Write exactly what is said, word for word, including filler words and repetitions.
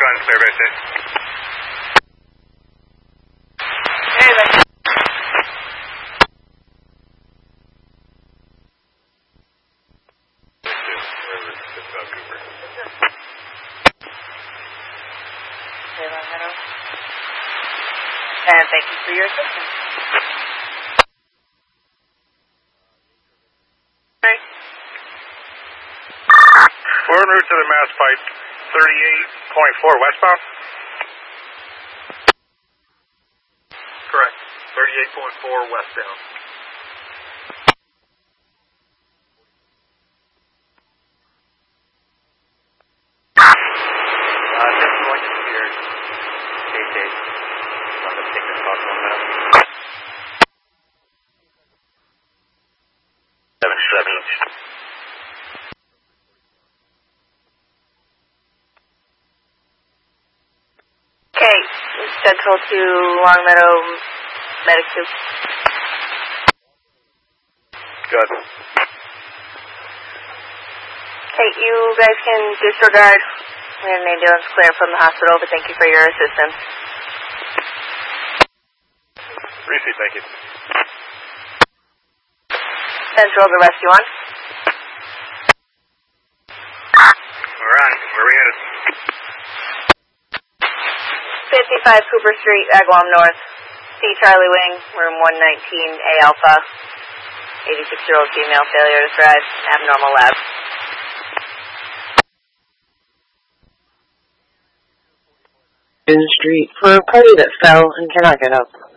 Glenn, clear by state. Hey, man. And thank you for your assistance. Hey. We're en route to the Mass Pike, thirty-eight point four westbound. Correct. thirty-eight point four westbound. Uh, just going to your state date. Want to take this call one minute? Seven seven. Okay, Central to Long Meadow Medic two. Good. Okay, you guys can disregard. We have an ambulance clear from the hospital, but thank you for your assistance. Receive, thank you. Central to Rescue one. We're on. Where are we headed? fifty-five Cooper Street, Agawam North. C Charlie Wing, room one nineteen, A Alpha. eighty-six-year-old female, failure to drive, abnormal lab. In the street for a party that fell and cannot get up.